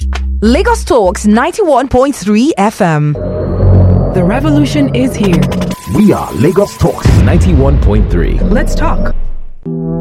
Lagos Talks 91.3 FM. The revolution is here. We are Lagos Talks 91.3. Let's talk.